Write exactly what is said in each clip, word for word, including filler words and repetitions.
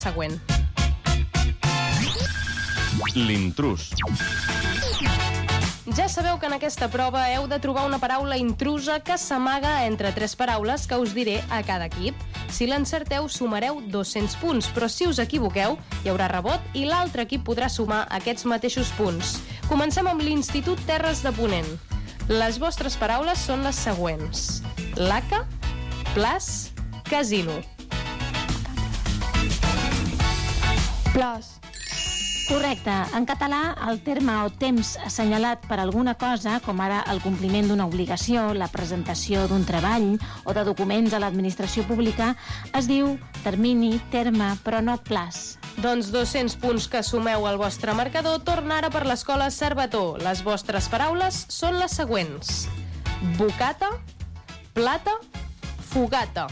següent. L'intrús. Ja sabeu que en aquesta prova heu de trobar una paraula intrusa que s'amaga entre tres paraules que us diré a cada equip. Si l'encerteu, sumareu dos-cents punts, però si us equivoqueu, hi haurà rebot i l'altre equip podrà sumar aquests mateixos punts. Comencem amb l'Institut Terres de Ponent. Les vostres paraules són les següents: laca, plas, casino. Plas. Correcte. En català, el terme o temps assenyalat per alguna cosa, com ara el compliment d'una obligació, la presentació d'un treball o de documents a l'administració pública, es diu termini, terme, però no plaç. Doncs dos-cents punts que sumeu al vostre marcador. Torna ara per l'Escola Cervató. Les vostres paraules són les següents: bocata, plata, fogata.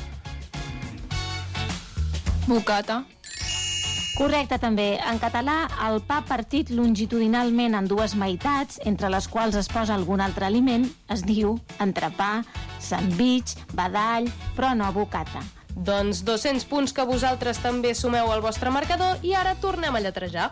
Bocata. Correcte, també. En català, el pa partit longitudinalment en dues meitats, entre les quals es posa algun altre aliment, es diu entrepà, sandvitx, badall, però no bocata. Doncs dos-cents punts que vosaltres també sumeu al vostre marcador i ara tornem a lletrejar.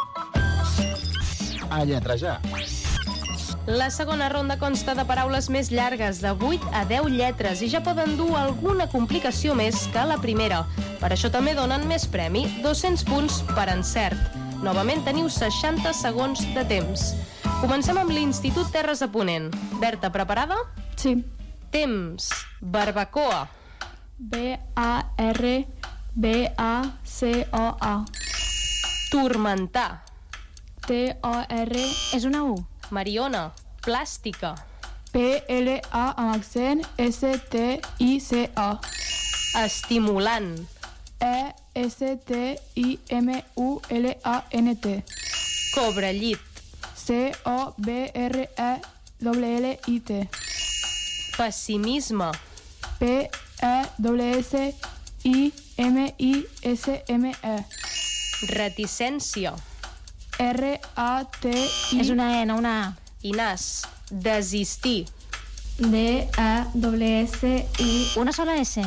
A lletrejar. La segona ronda consta de paraules més llargues, de vuit a deu lletres, i ja poden dur alguna complicació més que la primera. Per això també donen més premi, dos-cents punts per encert. Novament teniu seixanta segons de temps. Comencem amb l'Institut Terres de Ponent. Berta, preparada? Sí. Temps. Barbacoa. B A R B A C O A. Turmentar. T O R. És una U. Mariona. Plàstica. P L A amb accent S T I C A. Estimulant. E S T I M U L A N T. Cobrellit. C O B R E L L I T. Pessimisme. P E S S I M I S M E. Reticència. R A T I. És una E, no una A. Inas. Desistir. D A S S I. Una sola S.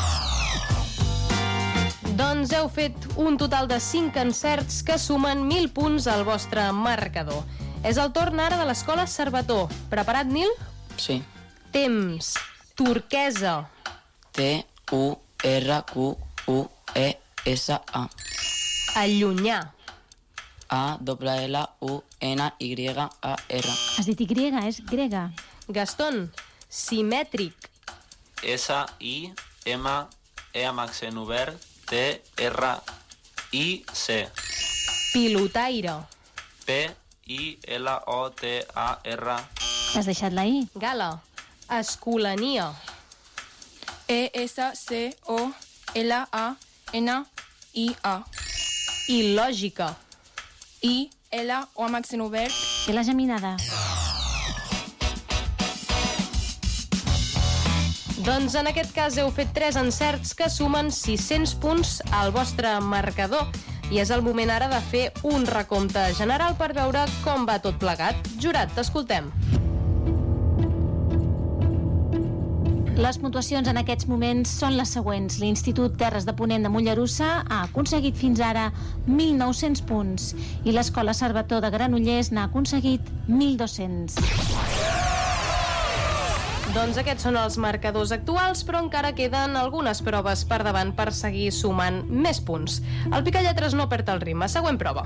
Doncs heu fet un total de cinc encerts que sumen mil punts al vostre marcador. És el torn ara de l'Escola Cervató. Preparat, Nil? Sí. Temps. Turquesa. T U R Q U E S A. Allunyar. A L L U N Y A R. Has dit Y, és grega. Gaston. Simètric. S I M E amb accent obert T R I C. Pilotaire. P I L O T A R. Has deixat la I. Gala. Escolania. E S C O L A N I A. Il·lògica. I L O amb accent obert. I la geminada. Doncs en aquest cas heu fet tres encerts que sumen sis-cents punts al vostre marcador. I és el moment ara de fer un recompte general per veure com va tot plegat. Jurat, t'escoltem. Les puntuacions en aquests moments són les següents. L'Institut Terres de Ponent de Mollerussa ha aconseguit fins ara mil nou-cents punts i l'Escola Cervató de Granollers n'ha aconseguit mil dos-cents. Doncs aquests són els marcadors actuals, però encara queden algunes proves per davant per seguir sumant més punts. El Picalletres no perd el ritme. Següent prova.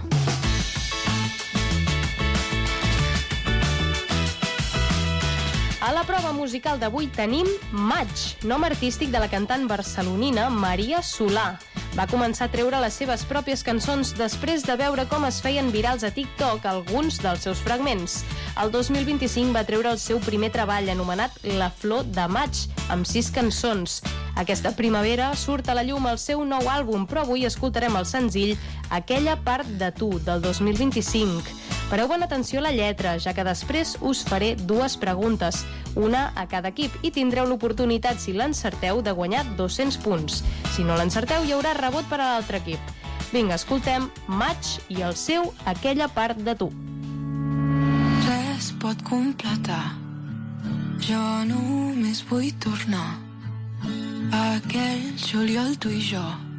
A la prova musical d'avui tenim Maig, nom artístic de la cantant barcelonina Maria Solà. Va començar a treure les seves pròpies cançons després de veure com es feien virals a TikTok alguns dels seus fragments. El dos mil vint-i-cinc va treure el seu primer treball anomenat La Flor de Maig, amb sis cançons. Aquesta primavera surt a la llum el seu nou àlbum, però avui escoltarem el senzill Aquella part de tu, del dos mil vint-i-cinc. Pareu bona atenció a la lletra, ja que després us faré dues preguntes, una a cada equip, i tindreu l'oportunitat, si l'encerteu, de guanyar dos-cents punts. Si no l'encerteu, hi haurà rebot per a l'altre equip. Vinga, escoltem Maig i el seu Aquella part de tu. Res pot completar, jo només vull tornar a aquell juliol tu i jo.